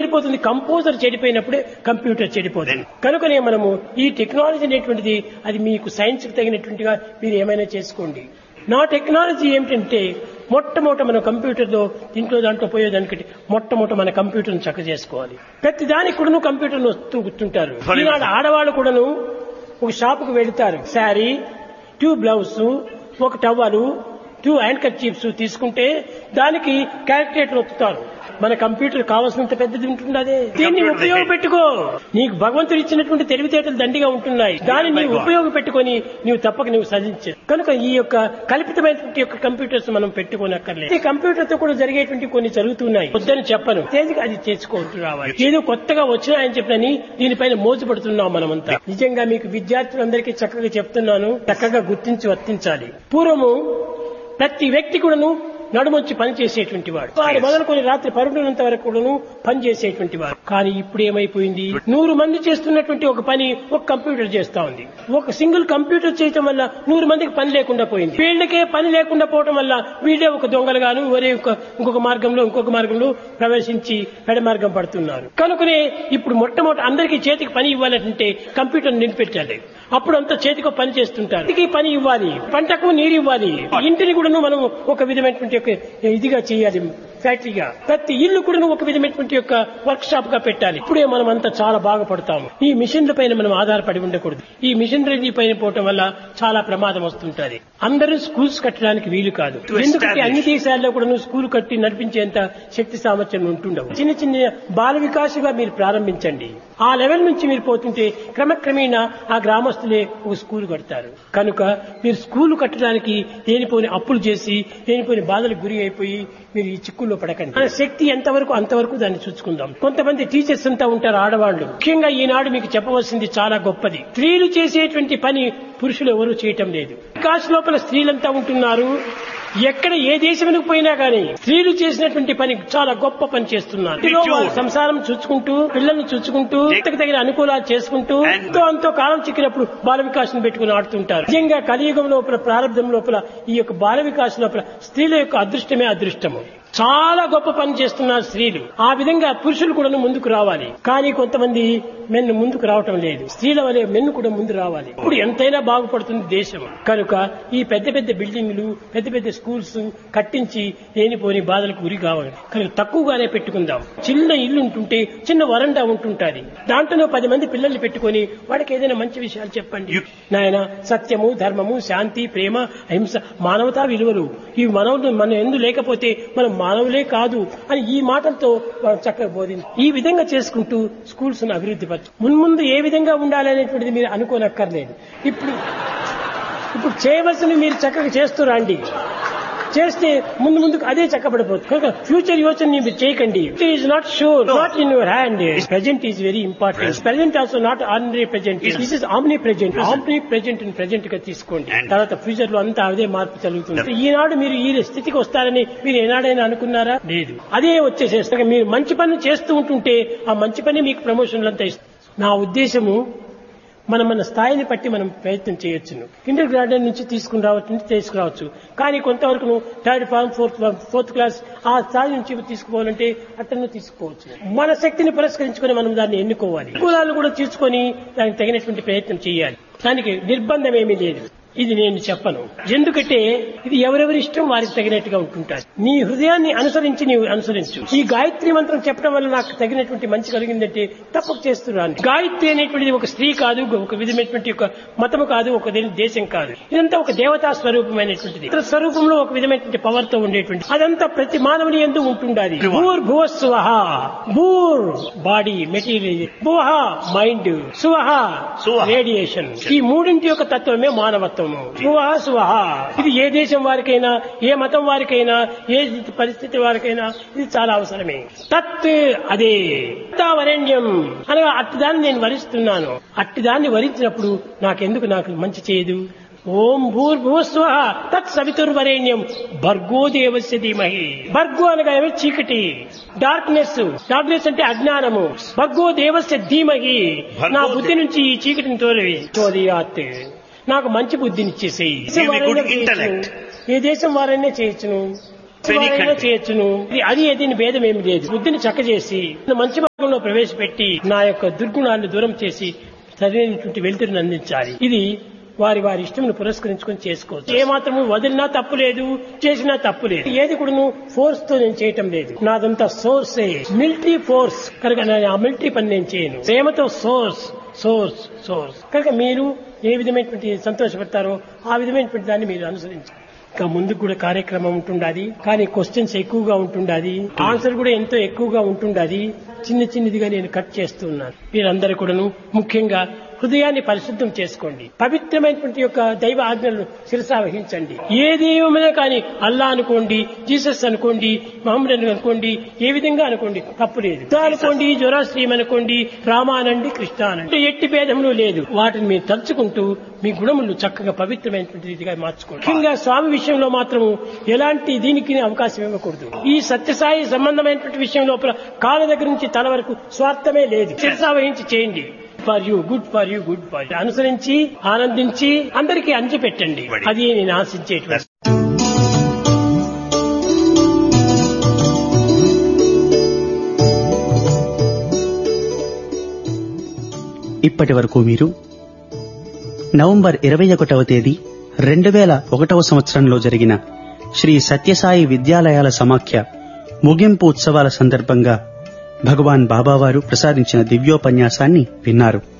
చెడిపోతుంది? Composer చెడిపోయినప్పుడే computer చెడిపోతుంది. కనుకనే మనము ఈ టెక్నాలజీ అనేటువంటిది అది మీకు సైన్స్ కి తగినటువంటిగా మీరు ఏమైనా చేసుకోండి. నా టెక్నాలజీ ఏమిటంటే మొట్టమొదట మన కంప్యూటర్లో దాంట్లో పోయేదానికంటే మొట్టమొదట మన కంప్యూటర్ను చక్క చేసుకోవాలి. ప్రతి దానికి కూడాను కంప్యూటర్ను వస్తూ కూర్చుంటారు. ఈనాడు ఆడవాళ్ళు కూడాను ఒక షాపుకు వెళుతారు. శారీ, 2 బ్లౌజ్, ఒక టవలు, 2 హ్యాండ్ కర్చీఫ్స్ తీసుకుంటే దానికి క్యాల్కులేటర్ వస్తుతారు. మన కంప్యూటర్ కావాల్సినంత పెద్దది ఉంటున్నదే. దీన్ని ఉపయోగపెట్టుకో. నీకు భగవంతుడు ఇచ్చినటువంటి తెలివితేటలు దండిగా ఉంటున్నాయి. దాన్ని నీవు ఉపయోగపెట్టుకొని నీవు తప్పక నీవు సాధించు. కనుక ఈ యొక్క కల్పితమైనటువంటి యొక్క కంప్యూటర్స్ మనం పెట్టుకోనక్కర్లేదు. ఈ కంప్యూటర్ తో కూడా జరిగేటువంటి కొన్ని జరుగుతున్నాయి. వద్దని చెప్పను, తేలిక అది చేసుకుంటూ రావాలి. ఏదో కొత్తగా వచ్చినాయని చెప్పని దీనిపైన మోజుపడుతున్నాం మనమంతా. నిజంగా మీకు విద్యార్థులందరికీ చక్కగా చెప్తున్నాను, చక్కగా గుర్తించి వర్తించాలి. పూర్వము ప్రతి వ్యక్తి కూడాను నడుమొచ్చి పనిచేసేటువంటి వాడు. వారు మొదలుకొని రాత్రి 12 వరకు కూడాను పనిచేసేటువంటి వాడు. కానీ ఇప్పుడు ఏమైపోయింది? 100 మంది చేస్తున్నటువంటి ఒక పని ఒక కంప్యూటర్ చేస్తా ఉంది. ఒక సింగిల్ కంప్యూటర్ చేయటం వల్ల 100 మందికి పని లేకుండా పోయింది. వీళ్ళకే పని లేకుండా పోవటం వల్ల వీళ్ళే ఒక దొంగలుగాను ఒరే ఇంకొక మార్గంలో ప్రవేశించి పెడ మార్గం పడుతున్నారు. కనుకనే ఇప్పుడు మొట్టమొదటి అందరికీ చేతికి పని ఇవ్వాలంటే కంప్యూటర్ నిలిపెట్టాలి. అప్పుడు అంతా చేతికి పని చేస్తుంటారు. ఇంటికి పని ఇవ్వాలి, పంటకు నీరు ఇవ్వాలి, ఇంటిని కూడా మనం ఒక విధమైనటువంటి ఇదిగా చేయాలి. ఫ్యాక్టరీగా ప్రతి ఇల్లు కూడా ఒక విధమైనటువంటి యొక్క వర్క్ షాప్ గా పెట్టాలి. ఇప్పుడే మనం అంతా చాలా బాగుపడతాము. ఈ మిషన్ల పైన మనం ఆధారపడి ఉండకూడదు. ఈ మిషనరీ పైన పోవటం వల్ల చాలా ప్రమాదం వస్తుంటది. అందరూ స్కూల్స్ కట్టడానికి వీలు కాదు. ఎందుకంటే అన్ని దేశాల్లో కూడా స్కూల్ కట్టి నడిపించేంత శక్తి సామర్థ్యం ఉంటుండవు. చిన్న చిన్న బాల వికాసగా మీరు ప్రారంభించండి. ఆ లెవెల్ నుంచి మీరు పోతుంటే క్రమక్రమేణా ఆ గ్రామస్తులే ఒక స్కూల్ కడతారు. కనుక మీరు స్కూల్ కట్టడానికి దేనిపోని అప్పులు చేసి దేనిపోని బాధలకు గురి అయిపోయి మీరు ఈ చిక్కుల్లో పడకండి. మన శక్తి ఎంతవరకు అంతవరకు దాన్ని చూసుకుందాం. కొంతమంది టీచర్స్ అంతా ఉంటారు ఆడవాళ్లు. ముఖ్యంగా ఈనాడు మీకు చెప్పవలసింది చాలా గొప్పది. స్త్రీలు చేసేటువంటి పని పురుషులు ఎవరూ చేయటం లేదు. వికాస్ లోపల స్త్రీలంతా ఉంటున్నారు. ఎక్కడ ఏ దేశంలోకి పోయినా కానీ స్త్రీలు చేసినటువంటి పని చాలా గొప్ప పని చేస్తున్నారు. సంసారం చూసుకుంటూ, పిల్లల్ని చూసుకుంటూ, తగిన అనుకూలాలు చేసుకుంటూ అంతో కాలం చిక్కినప్పుడు బాల వికాసం పెట్టుకుని ఆడుతుంటారు. నిజంగా కలియుగం లోపల ప్రారంభం లోపల ఈ యొక్క బాల వికాస్ లోపల స్త్రీల యొక్క అదృష్టమే అదృష్టము. చాలా గొప్ప పని చేస్తున్నారు స్త్రీలు. ఆ విధంగా పురుషులు కూడా ముందుకు రావాలి. కానీ కొంతమంది మెన్ను ముందుకు రావటం లేదు. స్త్రీల వలె మెన్ను కూడా ముందు రావాలి. ఇప్పుడు ఎంతైనా బాగుపడుతుంది దేశం. కనుక ఈ పెద్ద పెద్ద బిల్డింగ్లు, పెద్ద పెద్ద స్కూల్స్ కట్టించి లేనిపోని బాధలకు గురి కావాలి. కనుక తక్కువగానే పెట్టుకుందాం. చిన్న ఇల్లు ఉంటుంటే చిన్న వరండా ఉంటుంటాది. దాంట్లో 10 మంది పిల్లల్ని పెట్టుకొని వాడికి ఏదైనా మంచి విషయాలు చెప్పండి. నాయన సత్యము, ధర్మము, శాంతి, ప్రేమ, అహింస, మానవతా విలువలు ఈ మనం ఎందు లేకపోతే మనం మానవులే కాదు అని ఈ మాటలతో చక్కగా బోధించి ఈ విధంగా చేసుకుంటూ స్కూల్స్ ను అభివృద్ధి పరచు. మున్ముందు ఏ విధంగా ఉండాలి అనేటువంటిది మీరు అనుకోనక్కర్లేదు. ఇప్పుడు చేయవలసినవి మీరు చక్కగా చేస్తూ రండి. చేస్తే ముందుకు అదే చక్కబడిపోతుంది. కనుక ఫ్యూచర్ యోచన మీరు చేయకండి. It is not sure, not in your hand. Present is very important. Present also not ordinary present, this is omni present. Omni present present గా తీసుకోండి. తర్వాత ఫ్యూచర్ లో అంతా అదే మార్పు జరుగుతుంది. ఈనాడు మీరు ఈ స్థితికి వస్తారని మీరు ఏనాడైనా అనుకున్నారా? లేదు. అదే వచ్చేసేస్తాక మీరు మంచి పని చేస్తూ ఉంటుంటే ఆ మంచి పని మీకు ప్రమోషన్లు అంతా ఇస్తుంది. నా ఉద్దేశము మన స్థాయిని బట్టి మనం ప్రయత్నం చేయొచ్చును. కిండర్ గార్డెన్ నుంచి తీసుకురావచ్చు. కానీ కొంతవరకు 3rd ఫార్మ్ 4th క్లాస్ ఆ స్థాయి నుంచి తీసుకుపోవాలంటే అతను తీసుకోవచ్చు. మన శక్తిని పురస్కరించుకొని మనం దాన్ని ఎన్నుకోవాలి. కులాలను కూడా తీసుకొని దానికి తగినటువంటి ప్రయత్నం చేయాలి. దానికి నిర్బంధం ఏమీ లేదు. ఇది నేను చెప్పను. ఎందుకంటే ఇది ఎవరెవరి ఇష్టం వారికి తగినట్టుగా ఉంటుంటారు. నీ హృదయాన్ని అనుసరించి నీవు అనుసరించు. ఈ గాయత్రి మంత్రం చెప్పడం వల్ల నాకు తగినటువంటి మంచి కలిగిందంటే తప్పక చేస్తున్నాను. గాయత్రి అనేటువంటిది ఒక స్త్రీ కాదు, ఒక విధమైనటువంటి ఒక మతము కాదు, ఒక దేశం కాదు. ఇదంతా ఒక దేవతా స్వరూపమైనటువంటిది. ఇతర స్వరూపంలో ఒక విధమైనటువంటి పవర్ తో ఉండేటువంటి అదంతా ప్రతి మానవుని యందు ఉంటుండాలి. భూర్ భువ స్వహ. భూర్ బాడీ మెటీరియల్, భువ మైండ్, స్వహ రేడియేషన్. ఈ మూడింటి యొక్క తత్వమే మానవత్వం. సువహ ఇది ఏ దేశం వారికైనా, ఏ మతం వారికైనా, ఏ పరిస్థితి వారికైనా ఇది చాలా అవసరమే. తత్ అదే వరేణ్యం అనగా అట్టిదాన్ని నేను వరిస్తున్నాను. అట్టిదాన్ని వరించినప్పుడు నాకు మంచి చేయదు. ఓం భూర్భువస్వః తత్ సవితుర్వరేణ్యం భర్గో దేవస్య ధీమహి. భర్గో అనగా చీకటి, డార్క్నెస్ అంటే అజ్ఞానము. భర్గో దేవస్య ధీమహి. నా బుద్ధి నుంచి ఈ చీకటిని తోలియాత్. నాకు మంచి బుద్ధినిచ్చేసేయి. ఏ దేశం వారైనా చేయొచ్చును. చేయొచ్చును. అది దీని భేదం ఏమి లేదు. బుద్ధిని చక్కచేసి మంచి మార్గంలో ప్రవేశపెట్టి నా యొక్క దుర్గుణాలను దూరం చేసి సరైనటువంటి వెలుతురుని అందించాలి. ఇది వారి వారి ఇష్టమును పురస్కరించుకొని చేసుకోవచ్చు. ఏ మాత్రము వదిలినా తప్పు లేదు, చేసినా తప్పు లేదు. ఏది కూడా ఫోర్స్ తో నేను చేయటం లేదు. నాదంతా సోర్సే, మిలిటరీ ఫోర్స్ కనుక ఆ మిలిటరీ పని నేను చేయను. ప్రేమతో సోర్స్ సోర్స్ సోర్స్ కనుక మీరు ఏ విధమైనటువంటి సంతోషపడతారో ఆ విధమైనటువంటి దాన్ని మీరు అనుసరించాలి. ఇంకా ముందుకు కూడా కార్యక్రమం ఉంటుండాది, కానీ క్వశ్చన్స్ ఎక్కువగా ఉంటుండాది, ఆన్సర్ కూడా ఎంతో ఎక్కువగా ఉంటుండాది. చిన్న చిన్నదిగా నేను కట్ చేస్తున్నాను. మీరందరూ కూడాను ముఖ్యంగా హృదయాన్ని పరిశుద్ధం చేసుకోండి. పవిత్రమైనటువంటి యొక్క దైవ ఆజ్ఞలను శిరసా వహించండి. ఏ దైవమైనా కానీ అల్లా అనుకోండి, జీసస్ అనుకోండి, మహమ్మద్ అనుకోండి, ఏ విధంగా అనుకోండి తప్పు లేదు. అనుకోండి, జొరాస్ట్రియం అనుకోండి, రామ అనండి, కృష్ణ అనండి, ఎట్టి భేదములు లేదు. వాటిని మీరు తలుచుకుంటూ మీ గుణములు చక్కగా పవిత్రమైనటువంటి రీతిగా మార్చుకోండి. ముఖ్యంగా స్వామి విషయంలో మాత్రం ఎలాంటి దీనికి అవకాశం ఇవ్వకూడదు. ఈ సత్యసాయి సంబంధమైనటువంటి విషయం లోపల కాళ్ళ దగ్గర నుంచి తల వరకు స్వార్థమే లేదు. శిరసా వహించి చేయండి. For you, good for you, good for you అనుసరించి ఆనందించి అందరికీ అంచిపెట్టండి. అది నేను ఆశించేటువంటి. ఇప్పటి వరకు మీరు నవంబర్ 21వ తేదీ 2001వ సంవత్సరంలో జరిగిన శ్రీ సత్యసాయి విద్యాలయాల సమాఖ్య ముగింపు ఉత్సవాల సందర్భంగా భగవాన్ బాబావారు ప్రసాదించిన దివ్యోపన్యాసాన్ని విన్నారు.